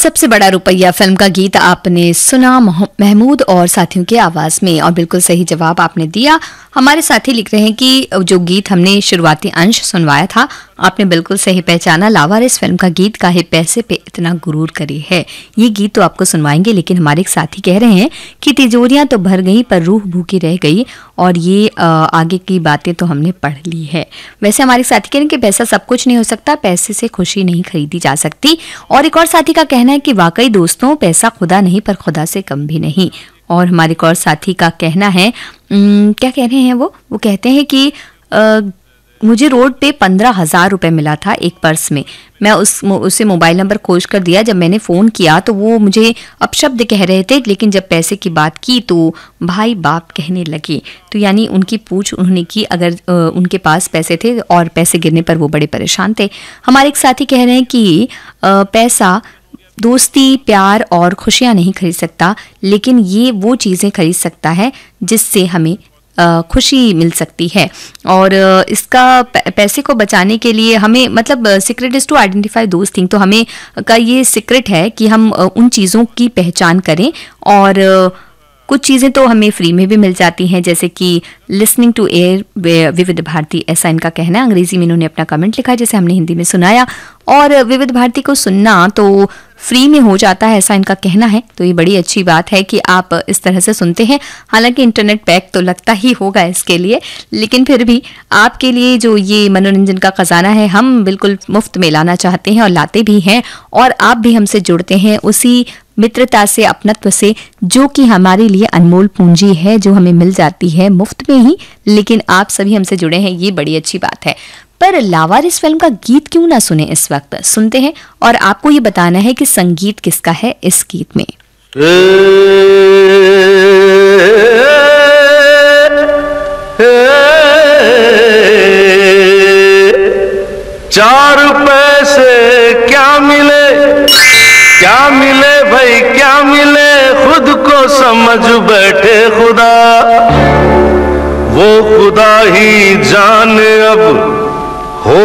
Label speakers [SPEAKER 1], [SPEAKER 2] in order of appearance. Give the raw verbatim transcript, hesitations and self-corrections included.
[SPEAKER 1] सबसे बड़ा रुपया फिल्म का गीत आपने सुना महमूद और साथियों की आवाज में, और बिल्कुल सही जवाब आपने दिया। हमारे साथी लिख रहे हैं कि जो गीत हमने शुरुआती अंश सुनवाया था आपने बिल्कुल सही पहचाना। लावारिस फिल्म का गीत काहे पैसे पे इतना गुरूर करे है, ये गीत तो आपको सुनवाएंगे, लेकिन हमारे एक साथी कह रहे हैं कि तिजोरियां तो भर गई पर रूह भूखी रह गई, और ये आ, आगे की बातें तो हमने पढ़ ली है। वैसे हमारे साथी कह रहे हैं कि पैसा सब कुछ नहीं हो सकता, पैसे से खुशी नहीं खरीदी जा सकती। और एक और साथी का कहना है कि वाकई दोस्तों पैसा खुदा नहीं पर खुदा से कम भी नहीं। और हमारे एक और साथी का कहना है उम, क्या कह रहे हैं वो वो कहते हैं कि आ, मुझे रोड पे पंद्रह हजार रुपये मिला था एक पर्स में। मैं उस उसे मोबाइल नंबर खोज कर दिया। जब मैंने फ़ोन किया तो वो मुझे अपशब्द कह रहे थे, लेकिन जब पैसे की बात की तो भाई बाप कहने लगे। तो यानी उनकी पूछ उन्होंने की अगर आ, उनके पास पैसे थे, और पैसे गिरने पर वो बड़े परेशान थे। हमारे एक साथी कह रहे हैं कि आ, पैसा दोस्ती, प्यार और खुशियाँ नहीं खरीद सकता, लेकिन ये वो चीज़ें खरीद सकता है जिससे हमें खुशी मिल सकती है। और इसका पैसे को बचाने के लिए हमें, मतलब secret is to identify those thing, तो हमें का ये सीक्रेट है कि हम उन चीज़ों की पहचान करें। और कुछ चीज़ें तो हमें फ्री में भी मिल जाती हैं, जैसे कि लिसनिंग टू एयर विविध भारती, ऐसा इनका कहना है। अंग्रेजी में इन्होंने अपना कमेंट लिखा जिसे हमने हिंदी में सुनाया। और विविध भारती को सुनना तो फ्री में हो जाता है, ऐसा इनका कहना है। तो ये बड़ी अच्छी बात है कि आप इस तरह से सुनते हैं। हालांकि इंटरनेट पैक तो लगता ही होगा इसके लिए, लेकिन फिर भी आपके लिए जो ये मनोरंजन का खजाना है हम बिल्कुल मुफ्त में लाना चाहते हैं और लाते भी हैं। और आप भी हमसे जुड़ते हैं उसी मित्रता से, अपनत्व से, जो कि हमारे लिए अनमोल पूंजी है, जो हमें मिल जाती है मुफ्त में ही। लेकिन आप सभी हमसे जुड़े हैं, ये बड़ी अच्छी बात है। पर लावारिस फिल्म का गीत क्यों ना सुने इस वक्त? सुनते हैं और आपको ये बताना है कि संगीत किसका है इस गीत में।
[SPEAKER 2] ए, ए, चार पैसे क्या मिले, क्या मिले भाई क्या मिले, खुद को समझ बैठे खुदा, वो खुदा ही जाने अब